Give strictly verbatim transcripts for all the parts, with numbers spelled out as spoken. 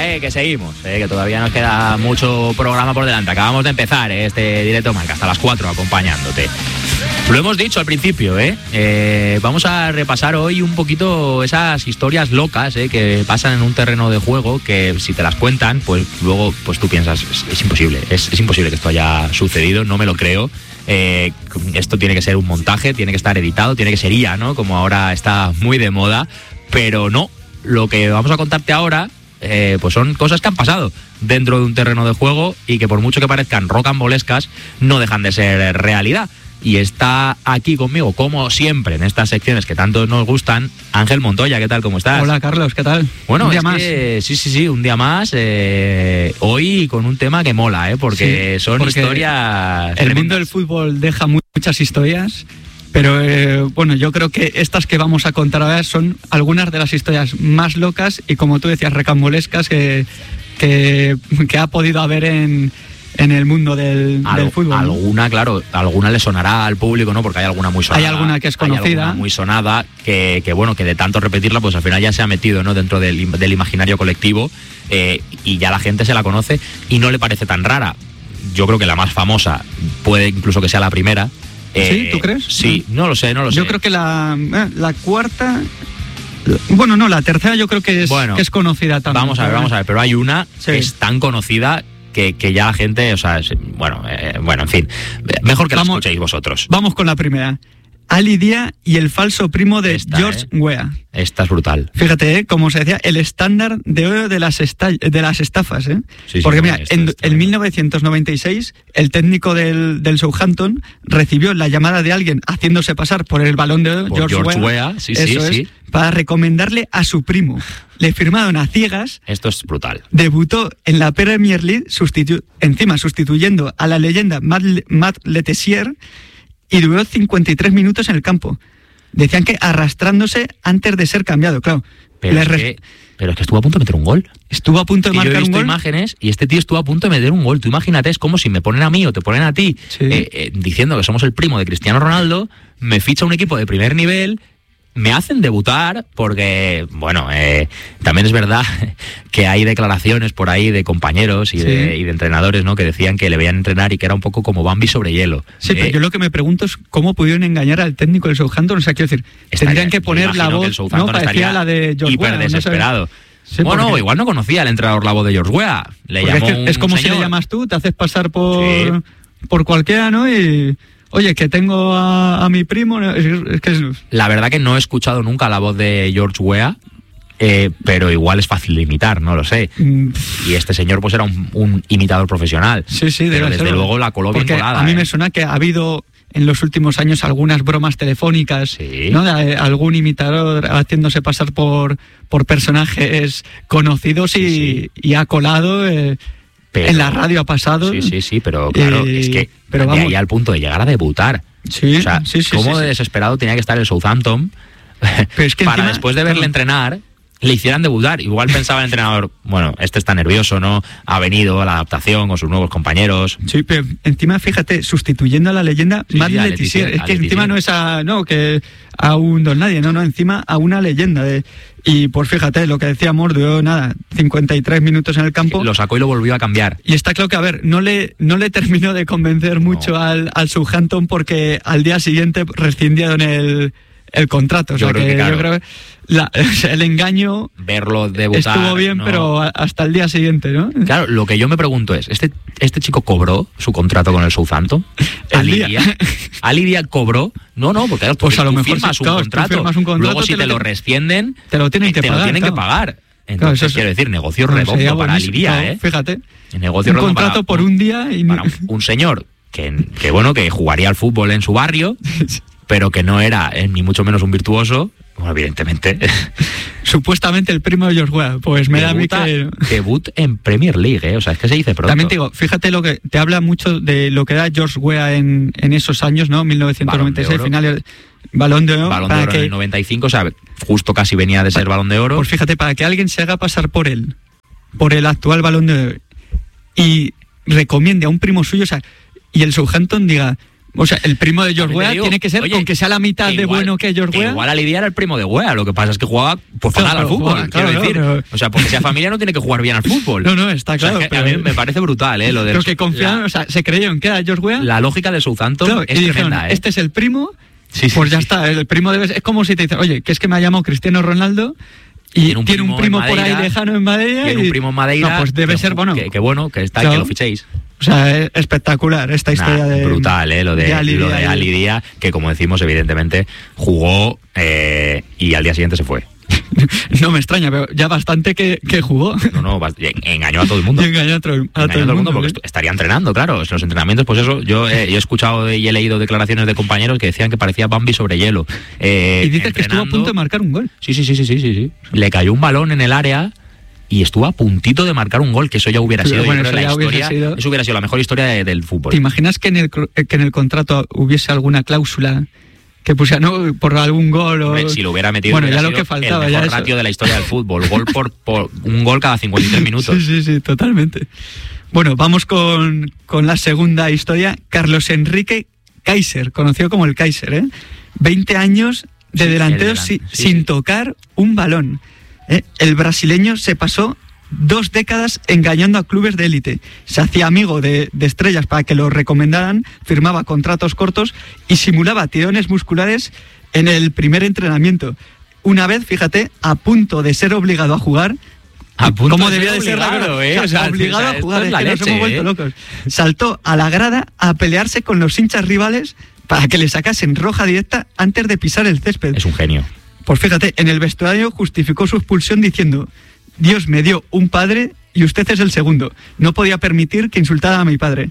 venga, eh, que seguimos, eh, que todavía nos queda mucho programa por delante. Acabamos de empezar eh, este directo Marca hasta las cuatro acompañándote. Lo hemos dicho al principio, ¿eh? Eh, vamos a repasar hoy un poquito esas historias locas eh, que pasan en un terreno de juego que si te las cuentan, pues luego pues tú piensas, es, es imposible, es, es imposible que esto haya sucedido, no me lo creo. Eh, esto tiene que ser un montaje, tiene que estar editado, tiene que ser I A, ¿no? Como ahora está muy de moda, pero no. Lo que vamos a contarte ahora, eh, pues son cosas que han pasado dentro de un terreno de juego y que por mucho que parezcan rocambolescas, no dejan de ser realidad. Y está aquí conmigo, como siempre, en estas secciones que tanto nos gustan, Ángel Montoya. ¿Qué tal? ¿Cómo estás? Hola, Carlos, ¿qué tal? Bueno, un día es más. Que, sí, sí, sí, un día más. Eh, hoy con un tema que mola, ¿eh? Porque sí, son porque historias El tremendas. mundo del fútbol deja muchas historias, pero eh, bueno, yo creo que estas que vamos a contar ahora son algunas de las historias más locas y, como tú decías, recambolescas que, que, que ha podido haber en... en el mundo del, Al, del fútbol. Alguna, claro, alguna le sonará al público, ¿no? Porque hay alguna muy sonada. Hay alguna que es conocida. Hay alguna muy sonada que, que, bueno, que de tanto repetirla, pues al final ya se ha metido, ¿no? Dentro del, del imaginario colectivo eh, y ya la gente se la conoce y no le parece tan rara. Yo creo que la más famosa puede incluso que sea la primera. Eh, ¿Sí? ¿Tú crees? Sí, no lo sé, no lo sé. Yo creo que la, la cuarta... Bueno, no, la tercera yo creo que es, bueno, que es conocida también. Vamos a ver, vamos a ver, pero hay una sí. que es tan conocida... Que, que ya la gente, o sea, es, bueno, eh, bueno, en fin, mejor que vamos, la escuchéis vosotros. Vamos con la primera. Ali Dia y el falso primo de Esta, George eh. Weah. Esta es brutal. Fíjate, ¿eh? Como se decía, el estándar de oro de las, esta de las estafas. ¿eh? Sí, Porque sí, mira, esto, en, esto, en mil novecientos noventa y seis, el técnico del, del Southampton recibió la llamada de alguien haciéndose pasar por el balón de oro, por George, George Weah, Weah, sí, eso sí, es, sí. para recomendarle a su primo. Le firmaron a ciegas. Esto es brutal. Debutó en la Premier League, sustitu encima sustituyendo a la leyenda Matt, Matt Letessier, y duró cincuenta y tres minutos en el campo. Decían que arrastrándose antes de ser cambiado, claro. Pero, es que, pero es que estuvo a punto de meter un gol. Estuvo a punto de y marcar yo he visto un gol. imágenes y este tío estuvo a punto de meter un gol. Tú imagínate, es como si me ponen a mí o te ponen a ti sí. eh, eh, diciendo que somos el primo de Cristiano Ronaldo, me ficha un equipo de primer nivel, me hacen debutar porque, bueno, eh, también es verdad que hay declaraciones por ahí de compañeros y, sí. de, y de entrenadores, ¿no? Que decían que le veían entrenar y que era un poco como Bambi sobre hielo. Sí, eh, pero yo lo que me pregunto es cómo pudieron engañar al técnico del Southampton. O sea, quiero decir, estaría, tendrían que poner la voz, no, parecía la de George hiper Weah, desesperado. No sí, bueno, porque... igual no conocía al entrenador la voz de George Weah. Le llamó es, que es como señor. si le llamas tú, te haces pasar por, sí. por cualquiera, ¿no? Y... Oye, que tengo a, a mi primo... Es, es que es... La verdad que no he escuchado nunca la voz de George Weah, eh, pero igual es fácil de imitar, no lo sé. Mm. Y este señor pues era un, un imitador profesional. Sí, sí, pero desde serlo. Luego la coló bien colada. A mí eh. me suena que ha habido en los últimos años algunas bromas telefónicas, sí. ¿no? De algún imitador haciéndose pasar por, por personajes conocidos sí, y, sí. y ha colado... Eh, Pero, en la radio ha pasado. Sí, sí, sí, pero claro, eh, es que pero de ahí al punto de llegar a debutar. Sí, o sea, sí, sí, cómo sí, de sí. desesperado tenía que estar el Southampton pero es que para encima, después de verle no. entrenar, le hicieran debutar. Igual pensaba el entrenador, bueno, este está nervioso, ¿no? Ha venido a la adaptación con sus nuevos compañeros. Sí, pero encima, fíjate, sustituyendo a la leyenda sí, Matt sí, Letessier. Es que Letessier. encima no es a, no, que a un don nadie, no, no, encima a una leyenda de... Y pues fíjate, lo que decíamos, duró nada, cincuenta y tres minutos en el campo. Sí, lo sacó y lo volvió a cambiar. Y está claro que, a ver, no le, no le terminó de convencer mucho no. al, al Southampton porque al día siguiente rescindieron el, el contrato. O sea, yo creo que, que claro. yo creo que la, el engaño verlo debutar estuvo bien, no. pero hasta el día siguiente, ¿no? Claro, lo que yo me pregunto es, ¿este, este chico cobró su contrato con el Southampton? ¿Ali Dia? ¿Ali Dia cobró? No, no, porque pues a lo mejor firmas, si, un claro, contrato, firmas un contrato, luego si te, te lo rescienden, te lo tienen que te pagar. Lo tienen claro. que pagar. Entonces, claro, eso es, quiero decir, negocio pues redondo para Ali Dia, claro, ¿eh? Fíjate, negocio un contrato para, por un día y para un, un señor que, que, bueno, que jugaría al fútbol en su barrio, pero que no era eh, ni mucho menos un virtuoso. Bueno, evidentemente. Supuestamente el primo de George Weah. Pues me Debuta, da a mí que... Debut en Premier League, ¿eh? O sea, es que se dice pronto. También te digo, fíjate lo que... Te habla mucho de lo que era George Weah en, en esos años, ¿no? mil novecientos noventa y seis, finales... Balón de oro. Balón de oro que, en el noventa y cinco, o sea, justo casi venía de ser Balón de Oro. Pues fíjate, para que alguien se haga pasar por él, por el actual Balón de Oro, y recomiende a un primo suyo, o sea, y el Southampton diga... O sea, el primo de George También te Weah digo, tiene que ser, oye, aunque sea la mitad de igual- bueno que George Weah. Igual a Lidia era el primo de Weah, lo que pasa es que jugaba pues Claro, fatal al pero fútbol, juega, quiero claro, decir. pero- O sea, porque sea familia no tiene que jugar bien al fútbol. No, no, está O sea, claro. que pero- a mí me parece brutal, ¿eh? Lo de Creo que confiaban, la, o sea, se creyeron que era George Weah. la lógica de Southampton Claro, es y dijeron, tremenda, ¿eh? este es el primo, Sí, sí, pues ya sí. está, el primo debe ser, es como si te dicen, oye, que es que me ha llamado Cristiano Ronaldo y Tiene un tiene un primo primo, en por ahí Madeira, lejano en Madeira. Tiene y- un primo en Madeira. No, pues debe que, ser bueno. Que, que bueno, que está, Claro. que lo fichéis. O sea, es espectacular esta historia Nah, de... brutal, ¿eh? Lo de, de Ali lo de Dia. Ali Dia, que como decimos, evidentemente, jugó eh, y al día siguiente se fue. No me extraña, pero ya bastante que, que jugó. No, no, bast- engañó a todo el mundo. Y engañó a todo, a Engañó todo el mundo. porque ¿eh? estu- estaría entrenando, claro. En los entrenamientos, pues eso, yo, eh, yo he escuchado y he leído declaraciones de compañeros que decían que parecía Bambi sobre hielo. Eh, Y dices que estuvo a entrenando- punto de marcar un gol. Sí, sí, sí, sí, sí, sí, sí. Le cayó un balón en el área y estuvo a puntito de marcar un gol, que eso ya hubiera Pero sido, bueno, yo creo, eso la ya hubiese historia, sido- eso hubiera sido la mejor historia de- del fútbol. ¿Te imaginas que en el, cr- que en el contrato hubiese alguna cláusula que pusiera, no, por algún gol o... Hombre, si lo hubiera metido, Bueno, hubiera ya lo sido que faltaba, el ya mejor eso. ratio de la historia del fútbol. Gol por, por un gol cada cincuenta y tres minutos. Sí, sí, sí, totalmente. Bueno, vamos con, con la segunda historia. Carlos Enrique Kaiser, conocido como el Kaiser, ¿eh? veinte años de Sí, delantero el delan- si- sí, sin sí. tocar un balón. ¿eh? El brasileño se pasó dos décadas engañando a clubes de élite. Se hacía amigo de, de estrellas para que lo recomendaran, firmaba contratos cortos y simulaba tirones musculares en el primer entrenamiento. Una vez, fíjate, a punto de ser obligado a jugar. A punto ¿Cómo de debía ser de ser la obligado, cosa? eh? O sea, O sea, obligado o sea, a esto jugar, es es la que nos leche, hemos vuelto eh. locos. Saltó a la grada a pelearse con los hinchas rivales para que le sacasen roja directa antes de pisar el césped. Es un genio. Pues fíjate, en el vestuario justificó su expulsión diciendo: Dios me dio un padre y usted es el segundo. No podía permitir que insultara a mi padre.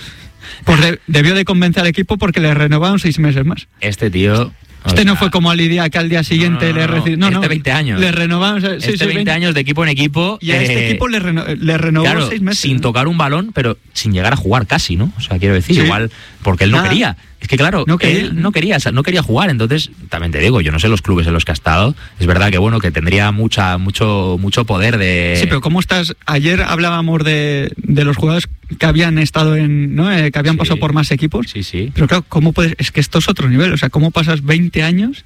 Pues de- debió de convencer al equipo porque le renovaron seis meses más. Este tío... o Este no sea, fue como a Lidia, que al día siguiente no, no, le no, recibió. No, no, este veinte años. Le renovaron. sí, Este sí, veinte años de equipo en equipo... Y a este eh, equipo le, reno- le renovó claro, seis meses. sin tocar un balón, pero sin llegar a jugar casi, ¿no? O sea, quiero decir, Sí. igual, porque él no Nada. quería. Es que claro, No quería. él no quería, o sea, no quería jugar, entonces, también te digo, yo no sé los clubes en los que ha estado, es verdad que bueno, que tendría mucha, mucho, mucho poder de... Sí, pero ¿cómo estás? Ayer hablábamos de, de los jugadores que habían estado en, ¿no? Eh, que habían Sí. pasado por más equipos. Sí, sí. Pero claro, ¿cómo puedes? Es que esto es otro nivel. O sea, ¿cómo pasas veinte años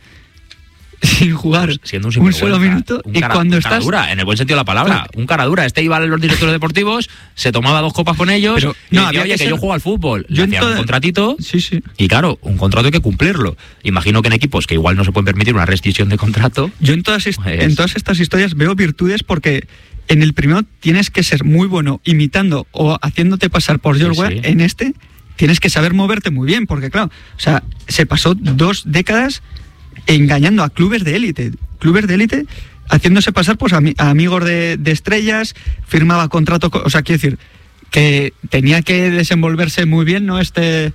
sin jugar Pues siendo un, un sinvergüenza, solo minuto? un Y cara- cuando un estás... cara dura, en el buen sentido de la palabra, Claro. un cara dura. Este iba a los directores deportivos, se tomaba dos copas con ellos, Pero, y no, decía, había oye, que que, ser- yo juego al fútbol. Yo Le en hacían un toda- contratito, Sí, sí. y claro, un contrato hay que cumplirlo. Imagino que en equipos que igual no se pueden permitir una rescisión de contrato... Yo en todas, est- Pues- en todas estas historias veo virtudes porque en el primero tienes que ser muy bueno imitando o haciéndote pasar por George Sí, Weah. sí. En este tienes que saber moverte muy bien porque claro, o sea, se pasó dos décadas engañando a clubes de élite, clubes de élite haciéndose pasar pues a, ami- a amigos de, de estrellas, firmaba contrato, co- o sea, quiero decir que tenía que desenvolverse muy bien, ¿no? Este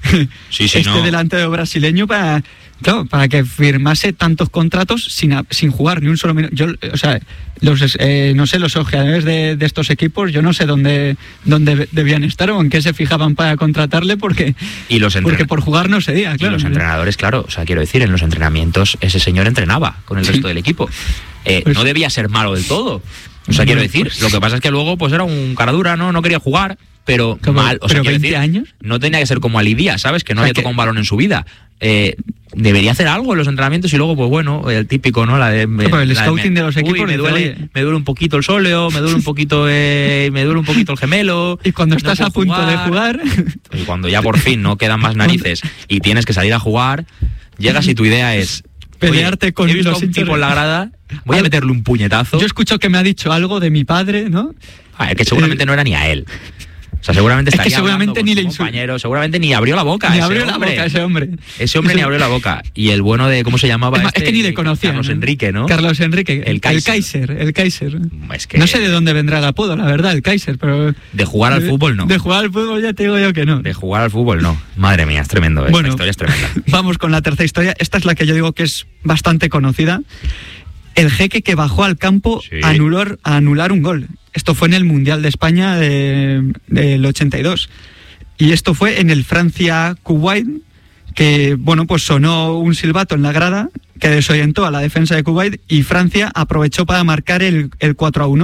Sí, sí, este no. delantero brasileño para, claro, para que firmase tantos contratos sin, a- sin jugar ni un solo minuto. Yo, o sea, los, eh, no sé, los ojeadores de, de estos equipos, yo no sé dónde, dónde debían estar o en qué se fijaban para contratarle, porque, Y los porque entrena- por jugar no sería, Y claro. los entrenadores, claro, o sea, quiero decir, en los entrenamientos ese señor entrenaba con el Sí. resto del equipo. Eh, Pues- no debía ser malo del todo. O sea, quiero Bueno, decir, pues- lo que pasa es que luego pues era un cara dura, ¿no? No quería jugar, pero ¿Cómo? mal. O sea, ¿Pero quiero veinte decir, años? no tenía que ser como Alidía, ¿sabes? Que no O sea, había que- tocado un balón en su vida. Eh, debería hacer algo en los entrenamientos y luego, pues bueno, el típico, ¿no? La de, me- pero el la scouting me- de los uy, equipos me dice, duele, oye. me duele un poquito el sóleo, me duele un poquito, eh, me duele un poquito el gemelo. Y cuando no estás puedo a punto de jugar, y cuando ya por fin no quedan más narices y tienes que salir a jugar, llegas y tu idea es Pelearte oye, con he visto los a un hinchas tipo en la grada, voy a Al- meterle un puñetazo. yo escucho que me ha dicho algo de mi padre, ¿no? Ah, es que seguramente no era ni a él. O sea, seguramente Es que estaría seguramente hablando con ni su le insultó. compañero, seguramente ni abrió la boca. Ni ese abrió la hombre. boca ese hombre. Ese hombre Ese- ni abrió la boca. Y el bueno de, ¿cómo se llamaba Es, más, este? es que ni le conocía. Carlos ¿no? Enrique, ¿no? Carlos Enrique. El Kaiser. Kaiser. El Kaiser. Es que No sé de dónde vendrá el apodo, la verdad, el Kaiser, pero... de jugar al fútbol no. De jugar al fútbol ya te digo yo que no. De jugar al fútbol no. Madre mía, es tremendo. Esta Bueno. historia es tremenda. Vamos con la tercera historia. Esta es la que yo digo que es bastante conocida. El jeque que bajó al campo Sí. a, anular, a anular un gol. Esto fue en el Mundial de España de- del ochenta y dos. Y esto fue en el Francia-Kuwait, que, bueno, pues sonó un silbato en la grada que desorientó a la defensa de Kuwait y Francia aprovechó para marcar el, el cuatro a uno.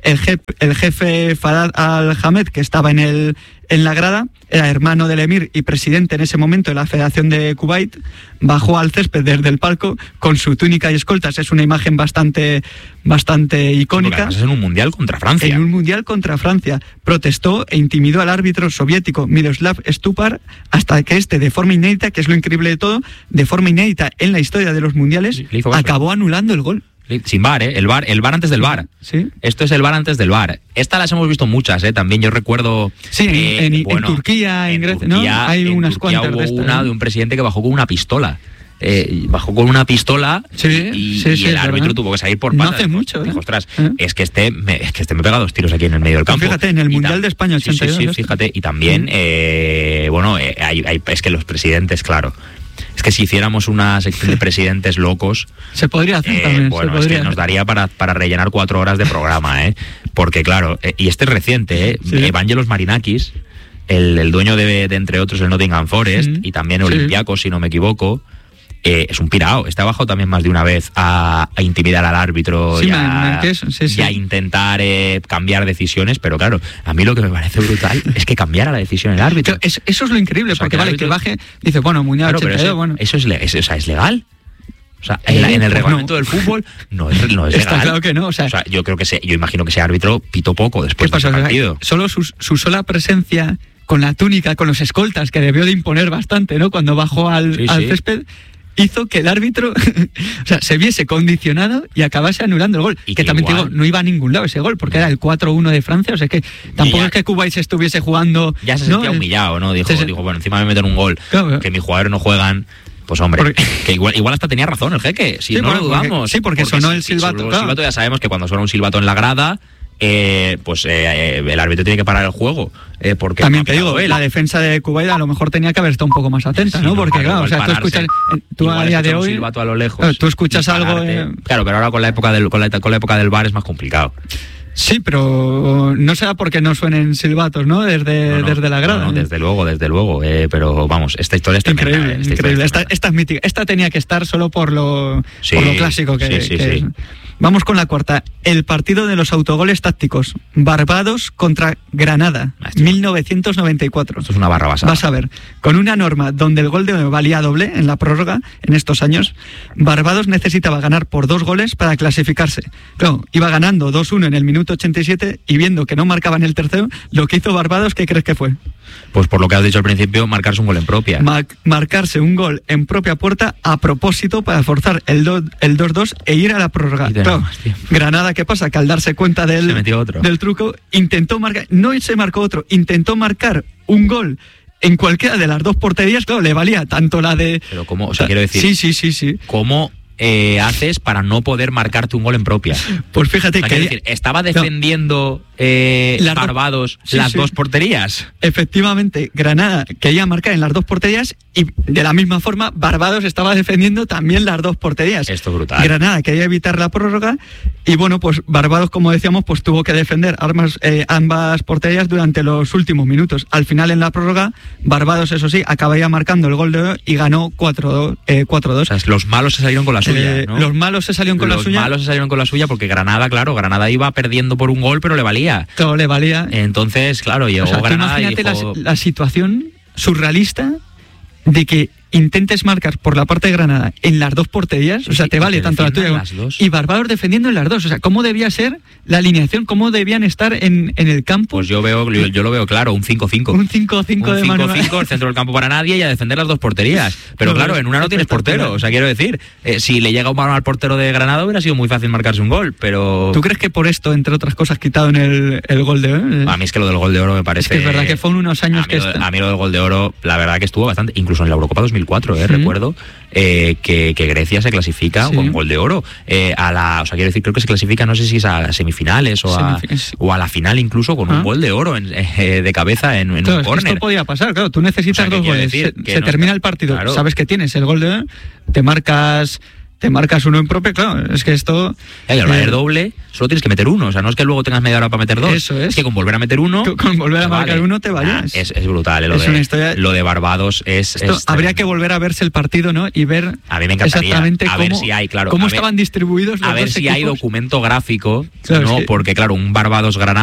el jefe, el jefe Fahad Al-Hamed, que estaba en el en la grada, era hermano del emir y presidente en ese momento de la Federación de Kuwait, bajó al césped desde el palco con su túnica y escoltas. Es una imagen bastante, bastante icónica. Sí, es en un mundial contra Francia. En un mundial contra Francia. Protestó e intimidó al árbitro soviético Miroslav Stupar hasta que este, de forma inédita, que es lo increíble de todo, de forma inédita en la historia de los mundiales, sí, acabó anulando el gol. Sin V A R, ¿eh? El V A R, el V A R antes del V A R. Sí. Esto es el V A R antes del V A R. Estas las hemos visto muchas, ¿eh? También yo recuerdo... Sí, eh, en, bueno, en Turquía, en Grecia, ¿no? Hay en unas Turquía cuantas hubo de estas, una ¿eh? de un presidente que bajó con una pistola. Eh, bajó con una pistola sí, y, sí, y sí, el árbitro verdad. tuvo que salir por No patas. hace mucho, ¿eh? Dijo, ostras, ¿Eh? es que este me, es que este me pega dos tiros aquí en el medio del campo. Pues fíjate, en el Y Mundial tam- de España ochenta y dos. Sí, sí, sí, fíjate. Y también, Mm. eh, bueno, eh, hay, hay, es que los presidentes, claro... Es que si hiciéramos una sección de presidentes locos... Se podría hacer eh, también. Bueno, se es podría que nos hacer. daría para, para rellenar cuatro horas de programa, ¿eh? Porque claro, eh, y este es reciente, ¿eh? Sí. Evangelos Marinakis, el, el dueño de, de, entre otros, el Nottingham Forest, Mm. y también Sí. Olympiacos, si no me equivoco, eh, es un pirao. Está bajado también más de una vez a, a intimidar al árbitro Sí, y, me- a, me- que es- sí, sí. y a intentar eh, cambiar decisiones, pero claro, a mí lo que me parece brutal es que cambiara la decisión el árbitro. Claro, es- eso es lo increíble, O sea, porque que el vale, árbitro- que baje, dice, bueno, Mundial Claro, pero ochenta y dos, eso, bueno. eso es, le- es- o sea, ¿es legal? O sea, en, la- en el Eh, pues reglamento no. del fútbol no es, no es Está legal. claro que no, o sea, O sea, yo creo que se, yo imagino que ese árbitro pitó poco ¿qué después de pasa? ese O sea, partido. solo su, su sola presencia con la túnica, con los escoltas, que debió de imponer bastante, ¿no? Cuando bajó al, Sí, al sí. césped, hizo que el árbitro o sea, se viese condicionado y acabase anulando el gol. Y que, que también te igual- digo, no iba a ningún lado ese gol, porque era el cuatro uno de Francia, o sea que tampoco ya- es que Kuwait se estuviese jugando... Ya se ¿no? sentía humillado, ¿no? Dijo, Sí, sí. dijo, bueno, encima me meten un gol, Claro. que mis jugadores no juegan. Pues hombre, Porque- que igual, igual hasta tenía razón el jeque, si Sí, no bueno, lo porque- dudamos. sí, porque sonó el silbato, El claro. silbato ya sabemos que cuando suena un silbato en la grada, eh, pues eh, eh, el árbitro tiene que parar el juego. Eh, porque También no ha te digo, pitado él. la defensa de Kuwait a lo mejor tenía que haber estado un poco más atenta, Sí, ¿no? no, Porque claro, o igual sea, tú pararse, escuchas, eh, tú igual a día de escuchar un hoy, silbato a lo lejos, claro, tú escuchas y algo, pararte. eh, Claro, pero ahora con la época del con la, con la época del V A R es más complicado. sí, pero no será porque no suenen silbatos, ¿no? Desde, No, no, desde la grada. no, no, desde luego, desde luego. Eh, pero vamos, esta historia es tremenda. Increíble, eh, esta historia increíble. es Esta, tremenda. esta es mítica. Esta tenía que estar solo por lo, Sí, por lo clásico que, sí, sí, que sí. es. Vamos con la cuarta. El partido de los autogoles tácticos. Barbados contra Granada, Maestro. mil novecientos noventa y cuatro. Esto es una barra basada. Vas a ver, con una norma donde el gol de oro valía doble en la prórroga en estos años, Barbados necesitaba ganar por dos goles para clasificarse. Claro, iba ganando dos uno en el minuto ochenta y siete y viendo que no marcaban el tercero, lo que hizo Barbados, ¿qué crees que fue? Pues por lo que has dicho al principio, marcarse un gol en propia. Ma- marcarse un gol en propia puerta a propósito para forzar el, do- el dos dos e ir a la prórroga. Y de Claro, nada más, tío. Granada, ¿qué pasa? Que al darse cuenta del, Se metió otro. del truco, intentó marcar, no se marcó otro, intentó marcar un gol en cualquiera de las dos porterías, claro, le valía tanto la de... Pero cómo, o sea, quiero decir, Sí, sí, sí, sí. ¿cómo eh, haces para no poder marcarte un gol en propia? Pues fíjate O sea, que... quiero decir, ¿estaba defendiendo eh, Las do- Barbados Sí, las sí. dos porterías? Efectivamente, Granada quería marcar en las dos porterías y de la misma forma Barbados estaba defendiendo también las dos porterías. Esto es brutal. Granada quería evitar la prórroga y bueno, pues Barbados, como decíamos, pues tuvo que defender armas, eh, ambas porterías durante los últimos minutos. Al final en la prórroga, Barbados, eso sí, acabaría marcando el gol de oro y ganó cuatro dos. O sea, los malos se salieron con la suya, Eh, ¿no? Los malos se salieron con los la suya. malos se salieron con la suya porque Granada, claro, Granada iba perdiendo por un gol, pero le valía. Todo le valía. Entonces, claro, llegó O sea, tú Granada y imagínate dijo... la, la situación surrealista de que intentes marcar por la parte de Granada en las dos porterías, o sea, Sí, te y vale que tanto la tuya defiendan como- las dos. y Barbados defendiendo en las dos, o sea, ¿cómo debía ser la alineación? ¿Cómo debían estar en, en el campo? Pues yo veo, yo, yo lo veo claro, un cinco cinco. Un cinco cinco Un de cinco Manuel. cinco, el centro del campo para nadie y a defender las dos porterías. Pero No, claro, es en una no tienes espectacular. portero. O sea, quiero decir, eh, si le llega un balón al portero de Granada hubiera sido muy fácil marcarse un gol, pero... ¿Tú crees que por esto, entre otras cosas, quitaron el, el gol de oro? A mí es que lo del gol de oro me parece... Es que es verdad que fueron unos años a mí, que... lo, está- a mí lo del gol de oro, la verdad que estuvo bastante... Incluso en la Eurocopa dos mil cuatro, eh, Mm. recuerdo, eh, que, que Grecia se clasifica Sí. con gol de oro. Eh, a la, o sea, quiero decir, creo que se clasifica, no sé si es a semifinales o, a, Semifinales. o a la final incluso, con Ah. un gol de oro en- eh, de cabeza en, en Claro, un es que córner. esto podía pasar, claro, tú necesitas O sea, ¿qué dos quiero goles, decir? se, Que se no termina está- el partido, claro. sabes que tienes el gol de oro, te marcas te marcas uno en propio, claro, es que esto... Y al valer doble, solo tienes que meter uno, o sea, no es que luego tengas media hora para meter dos. Eso es. Es que con volver a meter uno... Con, con volver a marcar vale. uno te vayas. Nah, es, es brutal, ¿eh? Lo, es de, una historia... lo de Barbados es... Esto, es habría que volver a verse el partido, ¿no? Y ver a mí me encantaría, exactamente a cómo, ver si hay, claro, cómo a ver, estaban distribuidos los a ver dos si equipos. hay documento gráfico, Claro, ¿no? es que... Porque, claro, un Barbados-Granada